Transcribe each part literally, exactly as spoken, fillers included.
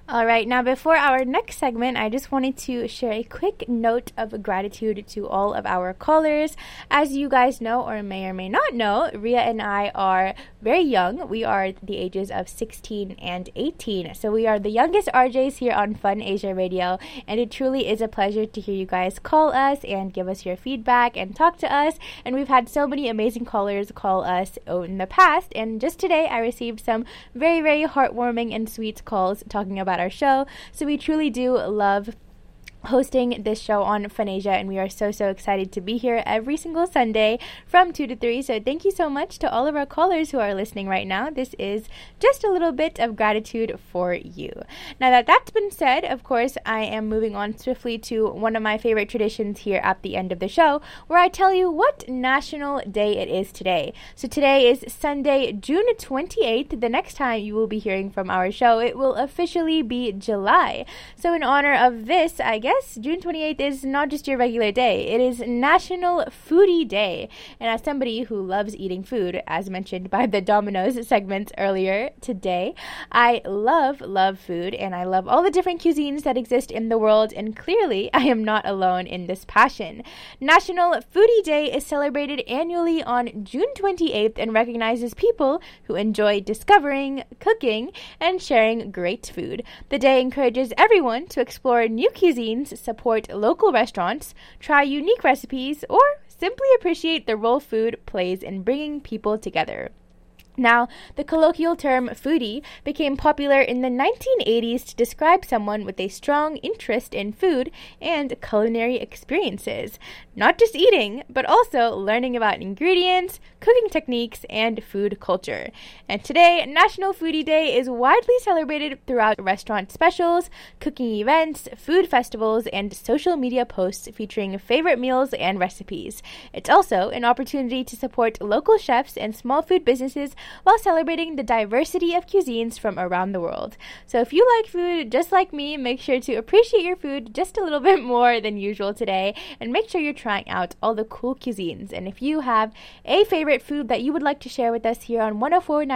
All right, now before our next segment, I just wanted to share a quick note of gratitude to all of our callers. As you guys know, or may or may not know, Ria and I are very young. We are the ages of sixteen and eighteen. So we are the youngest R Js here on Fun Asia Radio, and it truly is a pleasure to hear you guys call us and give us your feedback and talk to us. And we've had so many amazing callers call us in the past, and just today I received some very, very heartwarming and sweet calls talking about our show. So we truly do love hosting this show on Funasia, and we are so so excited to be here every single Sunday from two to three. So thank you so much to all of our callers who are listening right now. This is just a little bit of gratitude for you. Now that that's been said, of course, I am moving on swiftly to one of my favorite traditions here at the end of the show, where I tell you what national day it is today. So today is Sunday, June twenty-eighth. The next time you will be hearing from our show, it will officially be July. So in honor of this, I guess Yes, June twenty-eighth is not just your regular day. It is National Foodie Day. And as somebody who loves eating food, as mentioned by the Domino's segments earlier today, I love, love food, and I love all the different cuisines that exist in the world, and clearly I am not alone in this passion. National Foodie Day is celebrated annually on June twenty-eighth and recognizes people who enjoy discovering, cooking, and sharing great food. The day encourages everyone to explore new cuisines, support local restaurants, try unique recipes, or simply appreciate the role food plays in bringing people together. Now, the colloquial term foodie became popular in the nineteen eighties to describe someone with a strong interest in food and culinary experiences. Not just eating, but also learning about ingredients, cooking techniques, and food culture. And today, National Foodie Day is widely celebrated throughout restaurant specials, cooking events, food festivals, and social media posts featuring favorite meals and recipes. It's also an opportunity to support local chefs and small food businesses while celebrating the diversity of cuisines from around the world. So if you like food just like me, make sure to appreciate your food just a little bit more than usual today, and make sure you're trying out all the cool cuisines. And if you have a favorite food that you would like to share with us here on one oh four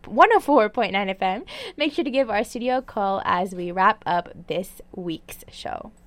point nine F M, make sure to give our studio a call as we wrap up this week's show.